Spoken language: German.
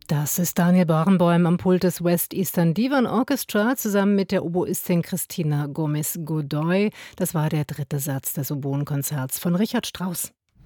Das ist Daniel Barenboim am Pult des West Eastern Divan Orchestra zusammen mit der Oboistin Christina Gomez-Godoy. Das war der dritte Satz des Oboenkonzerts von Richard Strauss.